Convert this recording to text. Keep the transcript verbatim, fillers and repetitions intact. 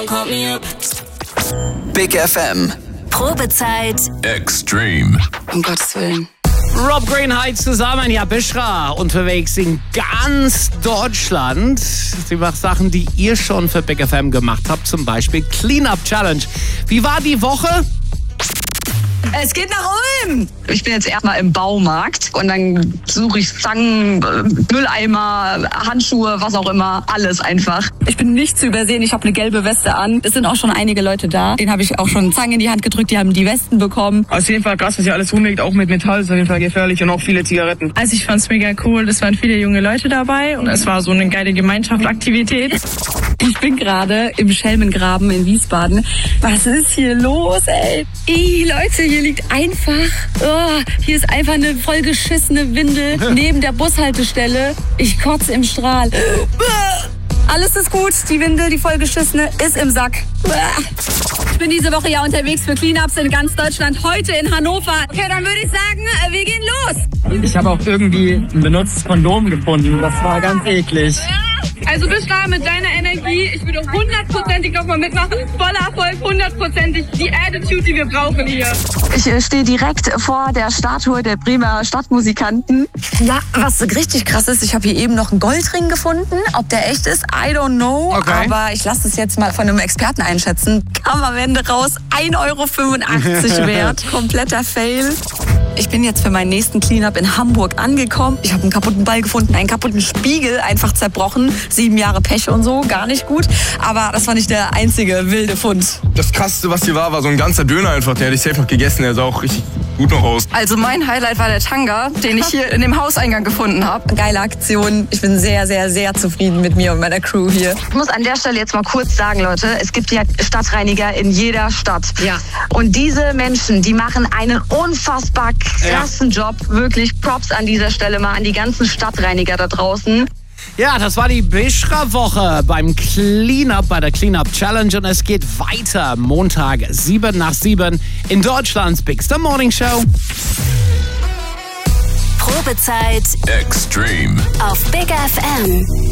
Big F M. Probezeit. Extreme. Um Gottes Willen. Rob Greenheit zusammen, ja, Bishra, unterwegs in ganz Deutschland. Sie macht Sachen, die ihr schon für Big F M gemacht habt, zum Beispiel Cleanup Challenge. Wie war die Woche? Es geht nach Ulm! Ich bin jetzt erstmal im Baumarkt und dann suche ich Zangen, Mülleimer, Handschuhe, was auch immer, alles einfach. Ich bin nicht zu übersehen, ich habe eine gelbe Weste an. Es sind auch schon einige Leute da. Denen habe ich auch schon Zangen in die Hand gedrückt, die haben die Westen bekommen. Auf jeden Fall krass, was hier alles rumliegt, auch mit Metall, ist auf jeden Fall gefährlich und auch viele Zigaretten. Also ich fand's mega cool, es waren viele junge Leute dabei und es war so eine geile Gemeinschaftsaktivität. Ich bin gerade im Schelmengraben in Wiesbaden. Was ist hier los, ey? Ey, Leute, hier liegt einfach, oh, hier ist einfach eine vollgeschissene Windel neben der Bushaltestelle. Ich kotze im Strahl. Alles ist gut, die Windel, die vollgeschissene, ist im Sack. Ich bin diese Woche ja unterwegs für Cleanups in ganz Deutschland, heute in Hannover. Okay, dann würde ich sagen, wir gehen los. Ich habe auch irgendwie ein benutztes Kondom gefunden, das war ganz eklig. Also Bishra, mit deiner Energie, ich würde hundertprozentig nochmal mitmachen. Voller Erfolg, hundertprozentig die Attitude, die wir brauchen hier. Ich äh, stehe direkt vor der Statue der Bremer Stadtmusikanten. Ja, was richtig krass ist, ich habe hier eben noch einen Goldring gefunden. Ob der echt ist, I don't know. Okay. Aber ich lasse es jetzt mal von einem Experten einschätzen. Kam am Ende raus, ein Euro fünfundachtzig wert. Kompletter Fail. Ich bin jetzt für meinen nächsten Cleanup in Hamburg angekommen. Ich habe einen kaputten Ball gefunden, einen kaputten Spiegel, einfach zerbrochen. Sieben Jahre Pech und so, gar nicht gut. Aber das war nicht der einzige wilde Fund. Das Krasseste, was hier war, war so ein ganzer Döner einfach. Den hätte ich safe noch gegessen, der sah auch richtig gut noch aus. Also mein Highlight war der Tanga, den ich hier in dem Hauseingang gefunden habe. Geile Aktion. Ich bin sehr, sehr, sehr zufrieden mit mir und meiner Crew hier. Ich muss an der Stelle jetzt mal kurz sagen, Leute, es gibt ja Stadtreiniger in jeder Stadt. Ja. Und diese Menschen, die machen einen unfassbar krassen ja. Job. Wirklich Props an dieser Stelle mal an die ganzen Stadtreiniger da draußen. Ja, das war die Bishra-Woche beim Cleanup, bei der Cleanup Challenge. Und es geht weiter. Montag, sieben nach sieben in Deutschlands Big Star Morning Show. Probezeit. Extreme. Auf Big F M.